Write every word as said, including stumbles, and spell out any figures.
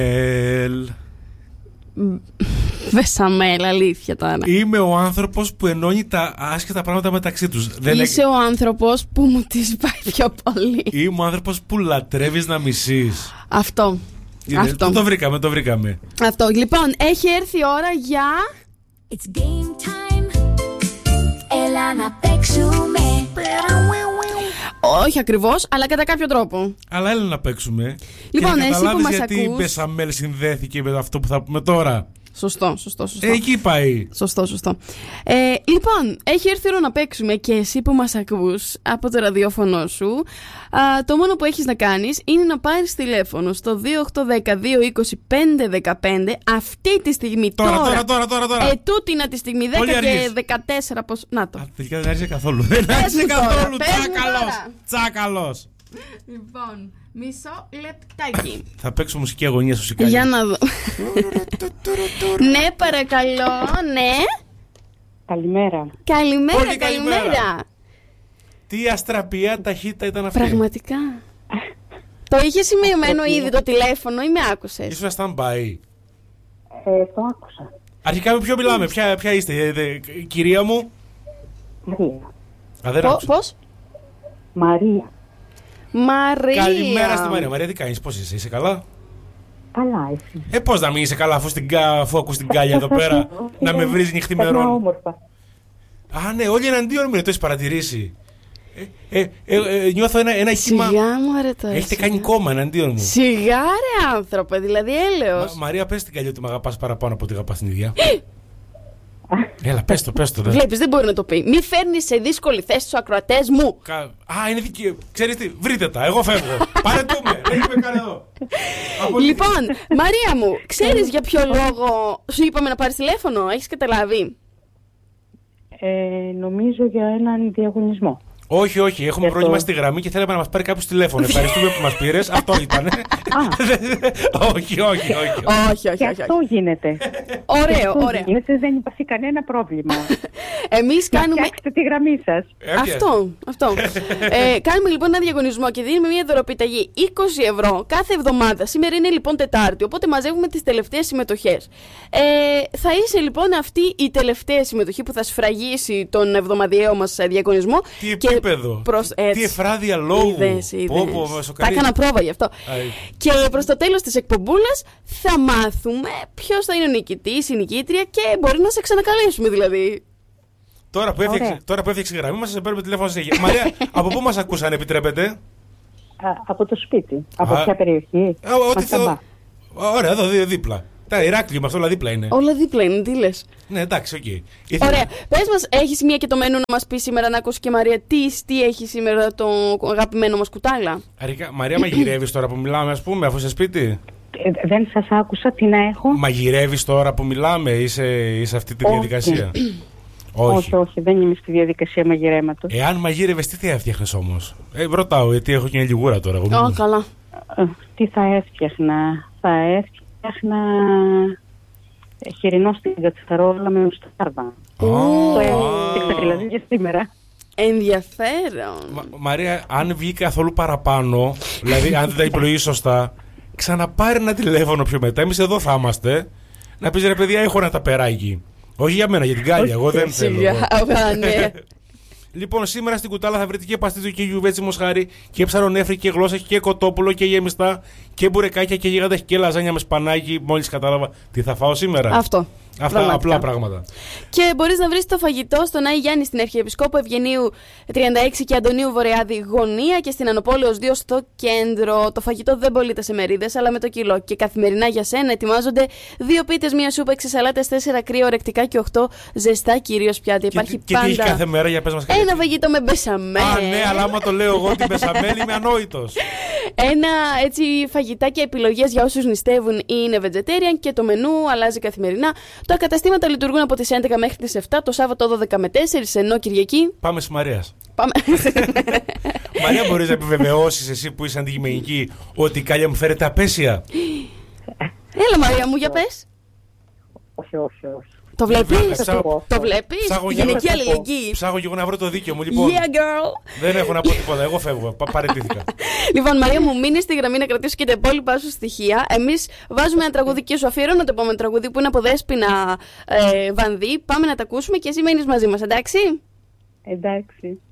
Ελ. Βεσαμέλ, αλήθεια τώρα. Είμαι ο άνθρωπος που ενώνει τα άσχετα πράγματα μεταξύ τους. Δεν Είσαι έ... ο άνθρωπος που μου τις πάει πιο πολύ. Είμαι ο άνθρωπος που λατρεύεις να μισείς. Αυτό. Είναι, Αυτό. Το βρήκαμε, το βρήκαμε. Αυτό. Λοιπόν, έχει έρθει η ώρα για... It's game time. Έλα να παίξουμε. Όχι ακριβώς, αλλά κατά κάποιο τρόπο. Αλλά έλα να παίξουμε. Λοιπόν, και εσύ που μας γιατί ακούς... η Μπεσαμέλ συνδέθηκε με αυτό που θα πούμε τώρα. Σωστό, σωστό, σωστό. Ε, εκεί πάει. Σωστό, σωστό. Ε, λοιπόν, έχει έρθει η ώρα να παίξουμε και εσύ που μας ακούς από το ραδιόφωνο σου. Α, το μόνο που έχεις να κάνεις είναι να πάρεις τηλέφωνο στο δύο οκτώ ένα μηδέν δύο δύο πέντε ένα πέντε αυτή τη στιγμή. Τώρα, τώρα, τώρα, τώρα. τώρα. Ε, τούτινα τη στιγμή δέκα και δεκατέσσερα. Πώς... Να το. Α, τελικά δεν άρχισε καθόλου. Δεν άρχισε καθόλου. Τσάκαλος. Τσάκαλος. Λοιπόν, μισό λεπτάκι. Θα παίξω μουσική αγωνία στο σικάλι. Για να δω. Ναι, παρακαλώ, ναι. Καλημέρα. Καλημέρα, Πολύ καλημέρα. καλημέρα. Τι αστραπία ταχύτητα ήταν αυτή. Πραγματικά. Το είχε σημειωμένο ήδη το τηλέφωνο ή με άκουσες? Ήσουν stand-by. Ε, το άκουσα. Αρχικά με ποιο μιλάμε, ποια, ποια είστε, ε, δε, κυρία μου? Μαρία. Α, δεν Πο- άκουσα. Πώς? Μαρία. Μαρία. Καλημέρα στη Μαρία. Μαρία, τι κάνεις, πώς είσαι, είσαι καλά? Καλά, εσύ. Ε, πώς να μην είσαι καλά, αφού, στην, κα- αφού ακούς την κάλια εδώ πέρα να με βρεις νυχθημερών. Περνάω όμορφα. Α, ναι, όλοι εναντίον μου είναι, το έχεις παρατηρήσει. Ε, ε, ε, ε, νιώθω ένα, ένα κύμα. Σιγά μου ρε τώρα. Έχετε σιγά. κάνει κόμμα εναντίον μου. Σιγά ρε άνθρωπε, δηλαδή έλεος. Μα, Μαρία, πες την καλλιό ότι με αγαπάς παραπάνω από ότι αγαπάς την ίδια. Έλα, πες το, πες το. Δε. Βλέπεις, δεν μπορεί να το πει. Μη φέρνεις σε δύσκολη θέση τους ακροατές μου. Κα... Α, είναι δική. Ξέρεις τι, βρείτε τα, εγώ φεύγω. Παρετούμε, δεν είμαι καν εδώ. Λοιπόν, Μαρία μου, ξέρεις για ποιο λόγο σου είπαμε να πάρεις τηλέφωνο, έχεις καταλάβει? Ε, νομίζω για έναν διαγωνισμό. Όχι, όχι, έχουμε Για πρόβλημα το- στη γραμμή και θέλαμε να μας πάρει κάποιος τηλέφωνο. Ευχαριστούμε που μας πήρες, αυτό ήταν. όχι, όχι, όχι. Όχι, όχι, Και όχι. αυτό όχι. γίνεται. Ωραίο, Αυτό ωραίο. γίνεται, δεν υπάρχει κανένα πρόβλημα. Εμείς Να κάνουμε... φτιάξετε τη γραμμή σας. Έπιασε. Αυτό, αυτό. ε, κάνουμε λοιπόν ένα διαγωνισμό και δίνουμε μια δωροπιταγή είκοσι ευρώ κάθε εβδομάδα. Σήμερα είναι λοιπόν Τετάρτη, οπότε μαζεύουμε τις τελευταίες συμμετοχές. Ε, θα είσαι λοιπόν αυτή η τελευταία συμμετοχή που θα σφραγίσει τον εβδομαδιαίο μας διαγωνισμό. Τι και επίπεδο, προς- τι έτσι. εφράδια λόγου. Είδες, είδες. Πω, πω, με Τα σοκαρίζει. έκανα πρόβα γι' αυτό. Άι. Και προς το τέλος της εκπομπούλας θα μάθουμε ποιος θα είναι ο νικητής, η νικήτρια και μπορεί να σε ξανακαλέσουμε δηλαδή. Τώρα που έφτιαξε, Ωραία. τώρα που έφτιαξε η γραμμή μας, σας παίρνουμε τηλέφωνο σε Μαρία, από πού μας ακούς αν επιτρέπετε? Α, από το σπίτι. Από Α. ποια περιοχή? Α, ό,τι Μασταμπά. θέλω. Ωραία, εδώ δι- δίπλα. Τα Ηράκλειο με αυτό όλα δίπλα είναι. Όλα δίπλα είναι, τι λες. Ναι, εντάξει, οκ. Ήθελα- Ωραία. Πες μας, έχεις μία και το μένου να μας πει σήμερα να ακούσει και η Μαρία τι, τι έχει σήμερα το αγαπημένο μας κουτάλα. Αρικα, Μαρία, μαγειρεύεις τώρα που μιλάμε, ας πούμε, αφού είσαι σπίτι? Ε, δεν σας άκουσα, τι να έχω. Μαγειρεύεις τώρα που μιλάμε, είσαι, είσαι αυτή τη Όχι. διαδικασία? όχι, όχι, δεν είμαι στη διαδικασία μαγειρέματος. Εάν μαγείρευες, τι θα έφτιαχνες όμως? Ε, ρωτάω, γιατί έχω και μια λιγούρα τώρα. Εγώ. Α, καλά. Ε, τι θα έφτιαχνα? Θα έφτιαχνα ε, χοιρινό στην κατσαρόλα με μουστάρδα. Το έφτιαξα δηλαδή και σήμερα. Ενδιαφέρον. Μα, Μαρία, αν βγει καθόλου παραπάνω, δηλαδή αν δεν τα υπολογίσεις σωστά, ξαναπάρε ένα τηλέφωνο πιο μετά. Εμείς εδώ θα είμαστε. Να πεις ρε παιδιά, έχω ένα ταπεράκι. Όχι για μένα, για την κάλια. Εγώ δεν θέλω. Σιγά, α, ναι. Λοιπόν, σήμερα στην κουτάλα θα βρείτε και παστίτσιο και γιουβέτσι μοσχάρι και ψαρονέφρι και γλώσσα και κοτόπουλο και γεμιστά και μπουρεκάκια και γίγαντα και λαζάνια με σπανάκι. Μόλις κατάλαβα τι θα φάω σήμερα. Αυτό. Αυτά Πραγματικά. απλά πράγματα. Και μπορείς να βρεις το φαγητό στον Άη Γιάννη στην Αρχιεπισκόπου Ευγενίου τριάντα έξι και Αντωνίου Βορειάδη γωνία και στην Ανοπόλεως δύο στο κέντρο. Το φαγητό δεν πωλείται σε μερίδες αλλά με το κιλό. Και καθημερινά για σένα ετοιμάζονται δύο πίτες, μία σούπα, έξι σαλάτες, τέσσερα κρύο ορεκτικά και οκτώ ζεστά κυρίως πιάτα. Και, Υπάρχει τι- και τι έχει πάντα κάθε μέρα για πες μας κάτι. ένα φαγητό με μπεσαμέλ. Α, ναι, αλλά άμα το λέω εγώ την μπεσαμέλ είμαι ανόητος. Ένα έτσι φαγητάκια επιλογές για όσους νηστεύουν ή είναι vegetarian και το μενού αλλάζει καθημερινά. Τα καταστήματα λειτουργούν από τις έντεκα μέχρι τις επτά, το Σάββατο δώδεκα με τέσσερις, ενώ Κυριακή. Πάμε στη Μαρίας. Πάμε. Μαρία, μπορείς να επιβεβαιώσεις εσύ που είσαι αντικειμενική ότι η κάλια μου φέρεται απέσια? Έλα Μαρία μου, για πες. Όχι, όχι, όχι. Το βλέπεις? Ψάω- Το βλέπεις? Ψάχνω για Γυναική να- αλληλεγγύη. Ψάχνω και εγώ να βρω το δίκιο μου. Λοιπόν, Yeah, girl. δεν έχω να πω τίποτα. Εγώ φεύγω. Πα- Παραιτήθηκα. Λοιπόν, Μαρία μου, μείνει στη γραμμή να κρατήσω και τα υπόλοιπα σου στοιχεία. Εμείς βάζουμε ένα τραγούδι και σου αφιερώνω το επόμενο τραγούδι που είναι από Δέσποινα ε, Βανδύ. Πάμε να τα ακούσουμε και εσύ μένεις μαζί μας, εντάξει? Εντάξει.